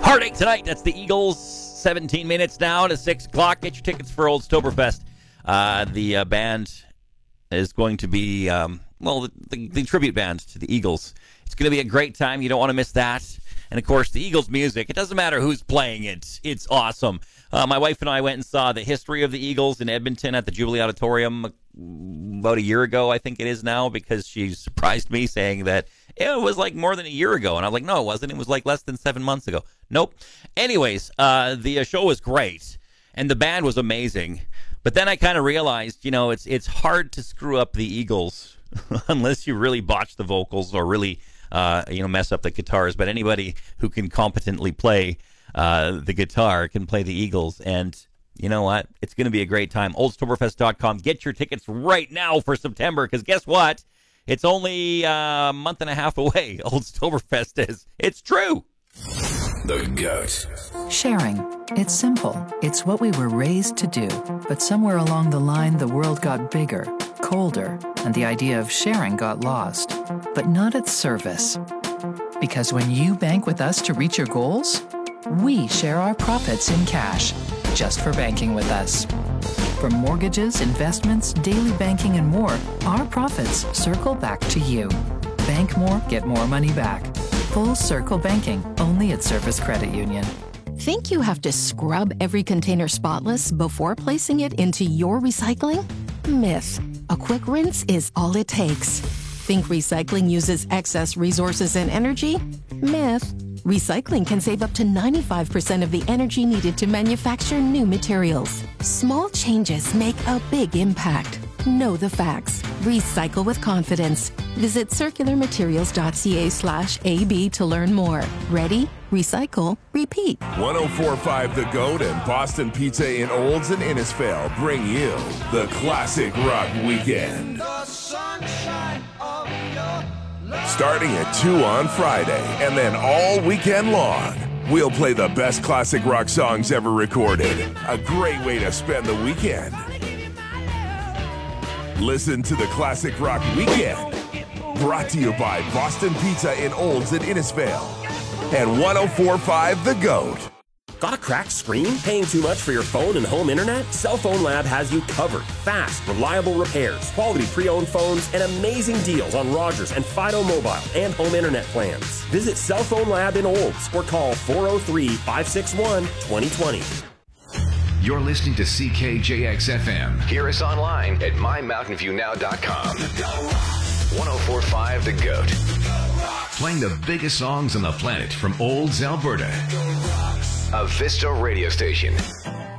Heartache tonight. That's the Eagles. 17 minutes now to 6 o'clock. Get your tickets for Oldstoberfest. The band is going to be, the tribute band to the Eagles. It's going to be a great time. You don't want to miss that. And, of course, the Eagles music. It doesn't matter who's playing it. It's awesome. My wife and I went and saw the history of the Eagles in Edmonton at the Jubilee Auditorium about a year ago, I think it is now, because she surprised me saying that it was like more than a year ago. And I was like, no, it wasn't. It was like less than 7 months ago. Nope. Anyways, the show was great, and the band was amazing. But then I kind of realized, it's hard to screw up the Eagles unless you really botch the vocals or really, mess up the guitars. But anybody who can competently play the guitar can play the Eagles. And you know what? It's going to be a great time. Oldstoberfest.com. Get your tickets right now for September, because guess what? It's only a month and a half away. Oldstoberfest is. It's true. The GOAT. Sharing. It's simple. It's what we were raised to do. But somewhere along the line, the world got bigger, colder, and the idea of sharing got lost. But not at Service. Because when you bank with us to reach your goals, we share our profits in cash, just for banking with us. From mortgages, investments, daily banking, and more, our profits circle back to you. Bank more, get more money back. Full Circle Banking, only at Service Credit Union. Think you have to scrub every container spotless before placing it into your recycling? Myth. A quick rinse is all it takes. Think recycling uses excess resources and energy? Myth. Recycling can save up to 95% of the energy needed to manufacture new materials. Small changes make a big impact. Know the facts. Recycle with confidence. Visit circularmaterials.ca/AB to learn more. Ready? Recycle. Repeat. 104.5 The GOAT and Boston Pizza in Olds and Innisfail bring you the Classic Rock Weekend. Starting at 2 on Friday and then all weekend long, we'll play the best classic rock songs ever recorded. A great way to spend the weekend. Listen to the Classic Rock Weekend, brought to you by Boston Pizza in Olds and Innisfail and 104.5 The GOAT. Got a cracked screen? Paying too much for your phone and home internet? Cell Phone Lab has you covered. Fast, reliable repairs, quality pre-owned phones, and amazing deals on Rogers and Fido Mobile and home internet plans. Visit Cell Phone Lab in Olds or call 403-561-2020. You're listening to CKJX-FM. Hear us online at mymountainviewnow.com. 104.5 The GOAT. Playing the biggest songs on the planet from Olds, Alberta. A Vista radio station.